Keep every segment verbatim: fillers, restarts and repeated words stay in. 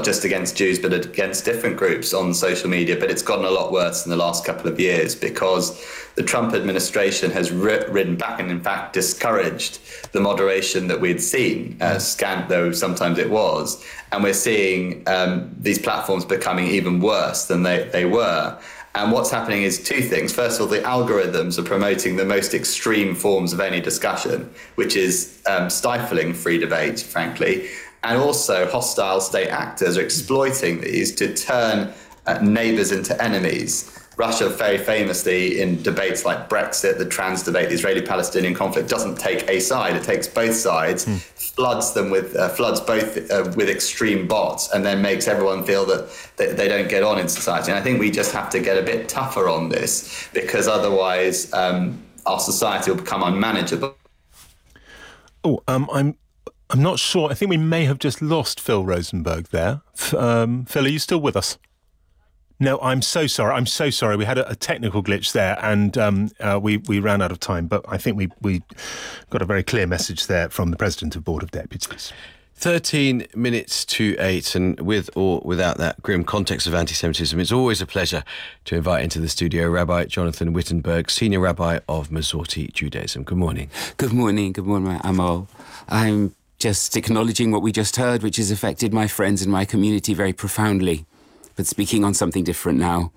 just against Jews, but against different groups on social media. But it's gotten a lot worse in the last couple of years because the Trump administration has ri- ridden back and, in fact, discouraged the moderation that we'd seen, uh, scant though sometimes it was. And we're seeing um, these platforms becoming even worse than they, they were. And what's happening is two things. First of all, the algorithms are promoting the most extreme forms of any discussion, which is um, stifling free debate, frankly. And also hostile state actors are exploiting these to turn uh, neighbours into enemies. Russia, very famously, in debates like Brexit, the trans debate, the Israeli-Palestinian conflict, doesn't take a side. It takes both sides, mm. floods them with uh, floods both uh, with extreme bots, and then makes everyone feel that they, they don't get on in society. And I think we just have to get a bit tougher on this, because otherwise um, our society will become unmanageable. Oh, um, I'm I'm not sure. I think we may have just lost Phil Rosenberg there. Um, Phil, are you still with us? No, I'm so sorry. I'm so sorry. We had a, a technical glitch there, and um, uh, we we ran out of time. But I think we we got a very clear message there from the President of Board of Deputies. thirteen minutes to eight, and with or without that grim context of anti-Semitism, it's always a pleasure to invite into the studio Rabbi Jonathan Wittenberg, Senior Rabbi of Masorti Judaism. Good morning. Good morning. Good morning, Amal. I'm just acknowledging what we just heard, which has affected my friends and my community very profoundly. But speaking on something different now.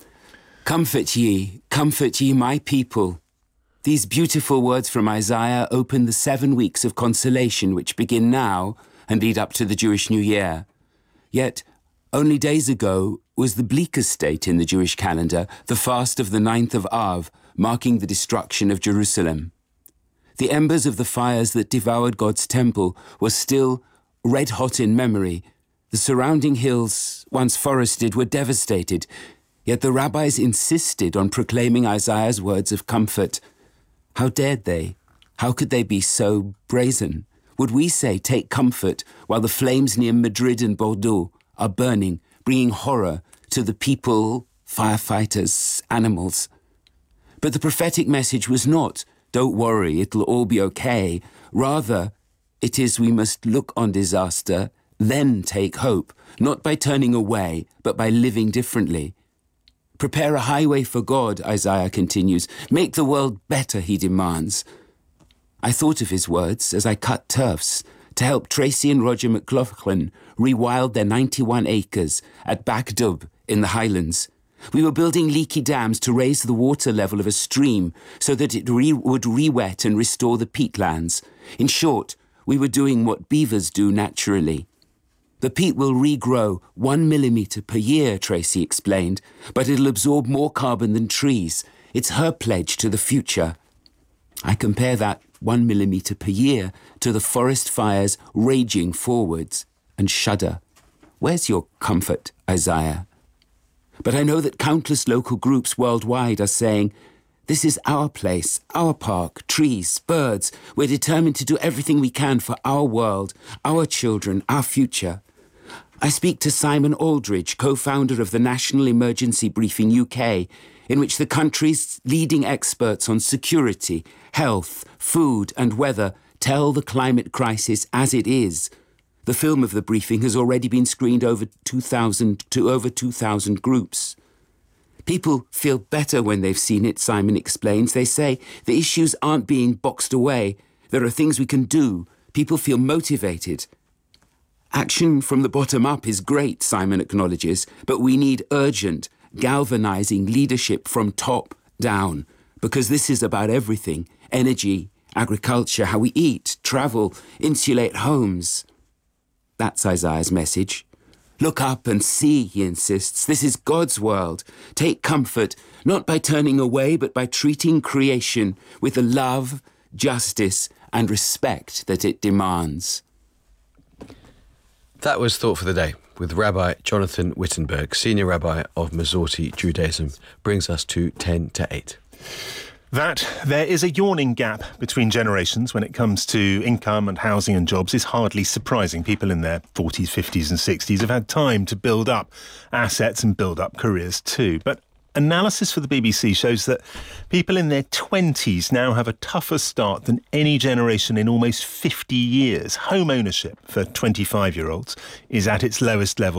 Comfort ye, comfort ye my people. These beautiful words from Isaiah open the seven weeks of consolation which begin now and lead up to the Jewish New Year. Yet, only days ago was the bleakest date in the Jewish calendar, the fast of the ninth of Av, marking the destruction of Jerusalem. The embers of the fires that devoured God's temple were still red hot in memory. The surrounding hills, once forested, were devastated, yet the rabbis insisted on proclaiming Isaiah's words of comfort. How dared they? How could they be so brazen? Would we say, take comfort, while the flames near Madrid and Bordeaux are burning, bringing horror to the people, firefighters, animals? But the prophetic message was not, don't worry, it'll all be okay. Rather, it is we must look on disaster, then take hope, not by turning away, but by living differently. Prepare a highway for God, Isaiah continues. Make the world better, he demands. I thought of his words as I cut turfs to help Tracy and Roger McLaughlin rewild their ninety-one acres at Bagdub in the Highlands. We were building leaky dams to raise the water level of a stream so that it re- would re-wet and restore the peatlands. In short, we were doing what beavers do naturally. The peat will regrow one millimetre per year, Tracy explained, but it'll absorb more carbon than trees. It's her pledge to the future. I compare that one millimetre per year to the forest fires raging forwards and shudder. Where's your comfort, Isaiah? But I know that countless local groups worldwide are saying, this is our place, our park, trees, birds. We're determined to do everything we can for our world, our children, our future. I speak to Simon Aldridge, co-founder of the National Emergency Briefing U K, in which the country's leading experts on security, health, food and weather tell the climate crisis as it is. The film of the briefing has already been screened over two thousand to over two thousand groups. People feel better when they've seen it, Simon explains. They say the issues aren't being boxed away. There are things we can do. People feel motivated. Action from the bottom up is great, Simon acknowledges, but we need urgent, galvanizing leadership from top down, because this is about everything: energy, agriculture, how we eat, travel, insulate homes. That's Isaiah's message. Look up and see, he insists. This is God's world. Take comfort, not by turning away, but by treating creation with the love, justice, and respect that it demands. That was Thought for the Day with Rabbi Jonathan Wittenberg, Senior Rabbi of Masorti Judaism. Brings us to ten to eight. That there is a yawning gap between generations when it comes to income and housing and jobs is hardly surprising. People in their forties, fifties and sixties have had time to build up assets and build up careers too. But analysis for the B B C shows that people in their twenties now have a tougher start than any generation in almost fifty years. Home ownership for twenty-five-year-olds is at its lowest level